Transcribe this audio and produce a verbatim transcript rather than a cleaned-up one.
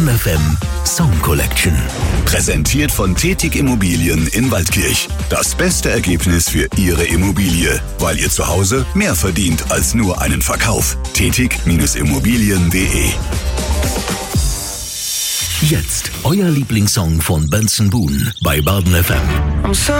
Baden F M Song Collection. Präsentiert von Tetig Immobilien in Waldkirch. Das beste Ergebnis für Ihre Immobilie, weil ihr zu Hause mehr verdient als nur einen Verkauf. Tetig Immobilien punkt de. Jetzt euer Lieblingssong von Benson Boone bei Baden F M.